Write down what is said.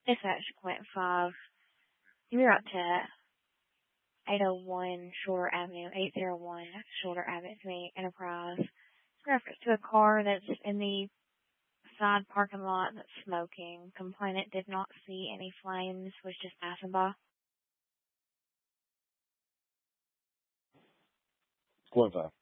Dispatch Quint 5. You're up to 801 Shoulder Avenue, 801 Shoulder Avenue, Community Enterprise. It's in reference to a car that's in the side parking lot that's smoking. Complainant did not see any flames, was just passing by. Quint 5.